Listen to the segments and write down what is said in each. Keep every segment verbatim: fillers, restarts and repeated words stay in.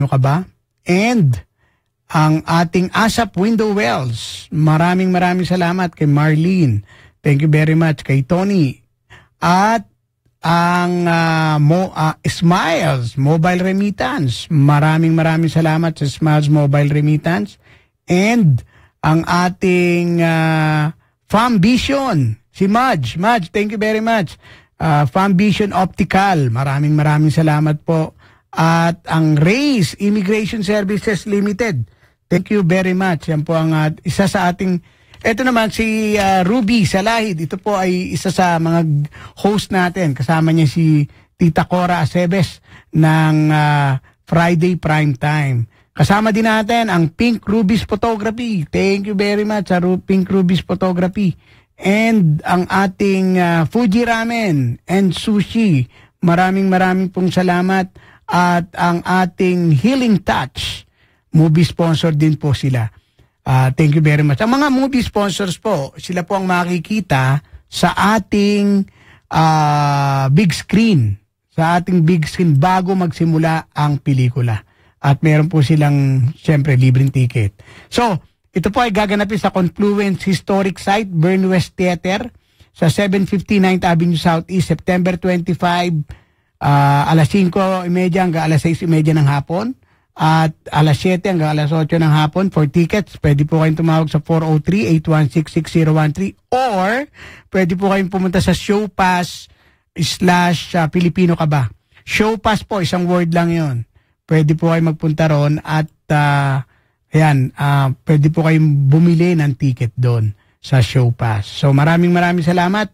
Ano ka ba? And ang ating ASAP Window Wells. Maraming maraming salamat kay Marlene. Thank you very much kay Tony. At ang uh, mo, uh, Smiles Mobile Remittance. Maraming maraming salamat sa Smiles Mobile Remittance. And ang ating uh, Fambition, si Madge. Madge, thank you very much. Uh, Fambition Optical, maraming maraming salamat po. At ang Race Immigration Services Limited, thank you very much. Yan po ang uh, isa sa ating, eto naman si uh, Ruby Salahid. Ito po ay isa sa mga host natin. Kasama niya si Tita Cora Acebes ng uh, Friday Prime Time. Kasama din natin ang Pink Rubies Photography. Thank you very much sa Pink Rubies Photography. And ang ating uh, Fuji Ramen and Sushi. Maraming maraming pong salamat. At ang ating Healing Touch, movie sponsor din po sila. Uh, thank you very much. Ang mga movie sponsors po, sila po ang makikita sa ating uh, big screen. Sa ating big screen bago magsimula ang pelikula. At meron po silang, syempre, libreng ticket. So, ito po ay gaganapin sa Confluence Historic Site, Burn West Theater, sa seven fifty ninth Avenue Southeast, September twenty-fifth, uh, alas singko thirty hanggang alas sais thirty ng hapon, at alas siyete hanggang alas otso ng hapon. For tickets, pwede po kayong tumawag sa four oh three, eight one six, six oh one three or pwede po kayong pumunta sa Showpass slash uh, Pilipino ka ba? Showpass po, isang word lang yon. Pwede po kayong magpunta ron at uh, ayan, uh, pwede po kayong bumili ng ticket doon sa Showpass. So maraming maraming salamat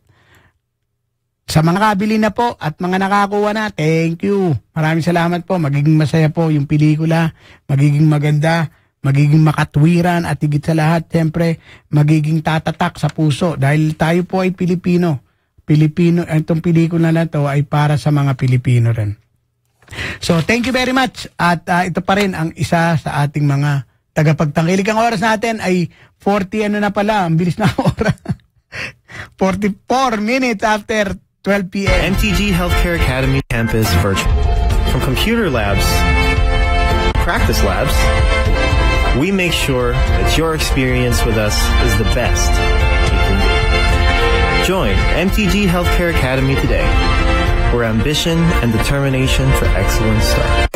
sa mga kabili na po at mga nakakuha na. Thank you. Maraming salamat po. Magiging masaya po yung pelikula. Magiging maganda. Magiging makatwiran at higit sa lahat, siyempre, magiging tatatak sa puso. Dahil tayo po ay Pilipino. Pilipino, itong pelikula na to ay para sa mga Pilipino rin. So, thank you very much. At uh, ito pa rin ang isa sa ating mga tagapagtangkilik. Ang oras natin ay forty, ano na pala, ang bilis na oras. forty-four minutes after twelve p m M T G Healthcare Academy Campus Virtual. From computer labs, practice labs, we make sure that your experience with us is the best you can be. Join M T G Healthcare Academy today, where ambition and determination for excellence start.